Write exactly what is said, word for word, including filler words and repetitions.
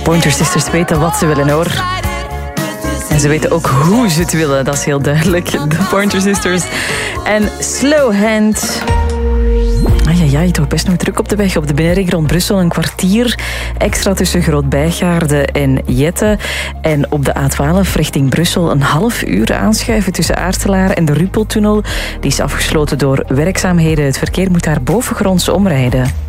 Pointer Sisters weten wat ze willen, hoor. En ze weten ook hoe ze het willen, dat is heel duidelijk. De Pointer Sisters en Slow Hand. Ajajaj, toch best nog druk op de weg. Op de binnenring rond Brussel een kwartier extra tussen Groot-Bijgaarde en Jette. En op de A twaalf richting Brussel een half uur aanschuiven tussen Aartselaar en de Ruppeltunnel. Die is afgesloten door werkzaamheden. Het verkeer moet daar bovengronds omrijden.